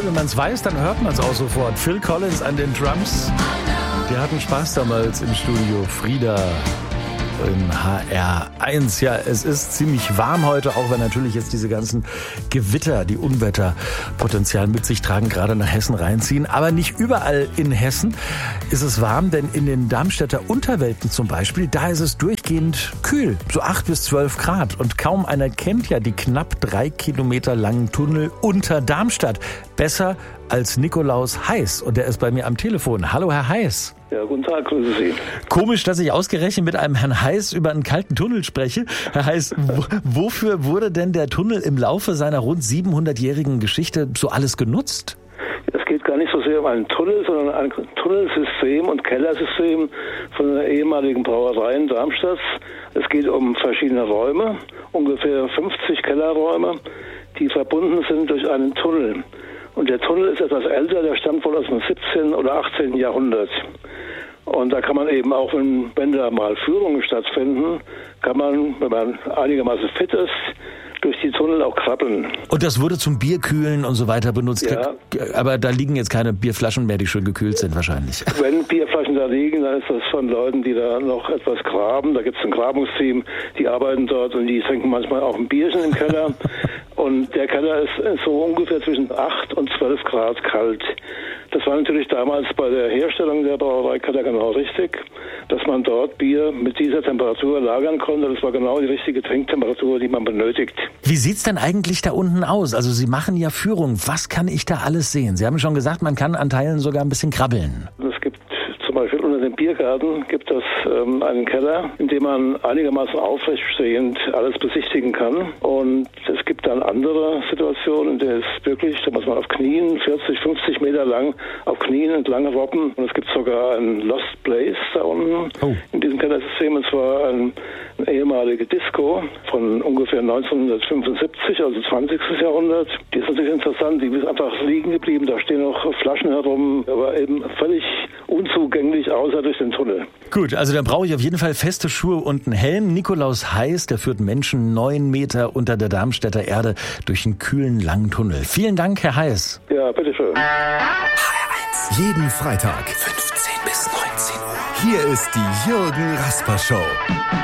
wenn man es weiß, dann hört man es auch sofort. Phil Collins an den Drums. Der hatten Spaß damals im Studio. Frieda im HR1. Ja, es ist ziemlich warm heute, auch wenn natürlich jetzt diese ganzen Gewitter, die Unwetterpotenzial mit sich tragen, gerade nach Hessen reinziehen. Aber nicht überall in Hessen ist es warm, denn in den Darmstädter Unterwelten zum Beispiel, da ist es durchgehend kühl, so 8 bis 12 Grad. Und kaum einer kennt ja die knapp 3 Kilometer langen Tunnel unter Darmstadt. Besser als Nikolaus Heiß. Und der ist bei mir am Telefon. Hallo, Herr Heiß. Ja, guten Tag, grüße Sie. Komisch, dass ich ausgerechnet mit einem Herrn Heiß über einen kalten Tunnel spreche. Herr Heiß, wofür wurde denn der Tunnel im Laufe seiner rund 700-jährigen Geschichte so alles genutzt? Es geht gar nicht so sehr um einen Tunnel, sondern ein Tunnelsystem und Kellersystem von der ehemaligen Brauerei in Darmstadt. Es geht um verschiedene Räume, ungefähr 50 Kellerräume, die verbunden sind durch einen Tunnel. Und der Tunnel ist etwas älter, der stammt wohl aus dem 17. oder 18. Jahrhundert. Und da kann man eben auch, wenn da mal Führungen stattfinden, kann man, wenn man einigermaßen fit ist, durch die Tunnel auch krabbeln. Und das wurde zum Bierkühlen und so weiter benutzt. Ja. Aber da liegen jetzt keine Bierflaschen mehr, die schön gekühlt sind wahrscheinlich. Wenn Bierflaschen da liegen, dann ist das von Leuten, die da noch etwas graben. Da gibt es ein Grabungsteam, die arbeiten dort und die trinken manchmal auch ein Bierchen im Keller. Und der Keller ist so ungefähr zwischen 8 und 12 Grad kalt. Das war natürlich damals bei der Herstellung der Brauereikeller genau richtig, dass man dort Bier mit dieser Temperatur lagern konnte. Das war genau die richtige Trinktemperatur, die man benötigt. Wie sieht's denn eigentlich da unten aus? Also Sie machen ja Führung. Was kann ich da alles sehen? Sie haben schon gesagt, man kann an Teilen sogar ein bisschen krabbeln. Es gibt zum Beispiel unter dem Biergarten gibt es einen Keller, in dem man einigermaßen aufrechtstehend alles besichtigen kann. Und es gibt dann andere Situationen, in der es wirklich, da muss man auf Knien 40, 50 Meter lang auf Knien entlang robben. Und es gibt sogar ein Lost Place da unten in diesem Kellersystem. Und zwar eine ehemalige Disco von ungefähr 1975, also 20. Jahrhundert. Die ist natürlich interessant, die ist einfach liegen geblieben. Da stehen noch Flaschen herum, aber eben völlig unzugänglich, außer durch den Tunnel. Gut, also dann brauche ich auf jeden Fall feste Schuhe und einen Helm. Nikolaus Heiß, der führt Menschen 9 Meter unter der Darmstädter Erde durch einen kühlen, langen Tunnel. Vielen Dank, Herr Heiß. Ja, bitteschön. HR1. Jeden Freitag 15 bis 19 Uhr. Hier ist die Jürgen Rasper Show.